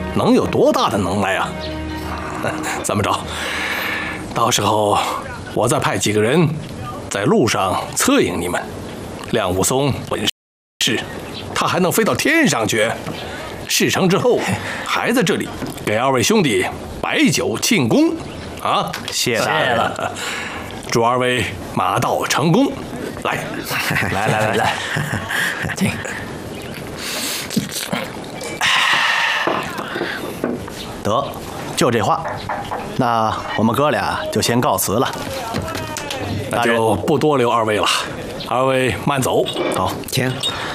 能有多大的能耐啊？这么着，到时候我再派几个人在路上策应你们。亮武松本事，他还能飞到天上去。事成之后，还在这里给二位兄弟摆酒庆功啊！ 谢了， 祝二位马到成功。来， 来，请。得，就这话，那我们哥俩就先告辞了。 那就不多留二位了，二位慢走。 好， 请。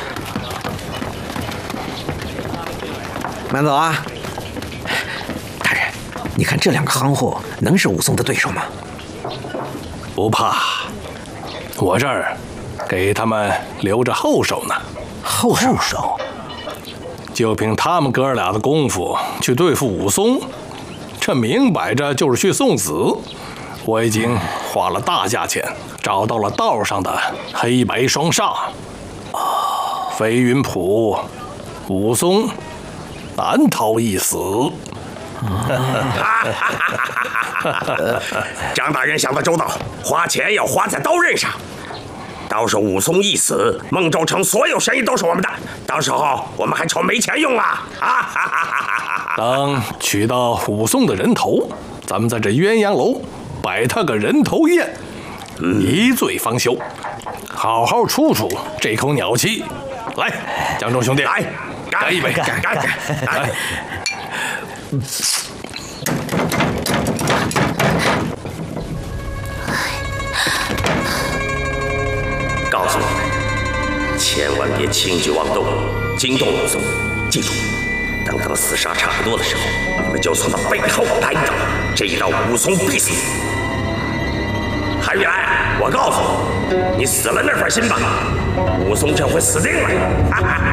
慢走啊！大人，你看这两个夯货能是武松的对手吗？ 不怕，我这儿给他们留着后手呢。 后手？ 就凭他们哥俩的功夫去对付武松，这明摆着就是去送死。我已经花了大价钱找到了道上的黑白双煞。飞云浦、武松难逃一死。 张大人想得周到，花钱要花在刀刃上。到时候武松一死，孟州城所有生意都是我们的，到时候我们还愁没钱用啊！ 等取到武松的人头，咱们在这鸳鸯楼摆他个人头宴，一醉方休，好好出出这口鸟气。来，江中兄弟， 来，干一杯，干！来。告诉你们，千万别轻举妄动，惊动武松。记住，等到厮杀差不多的时候，你们就从他背后来一刀，这一刀武松必死。韩玉来，我告诉你，你死了那份心吧，武松这回死定了。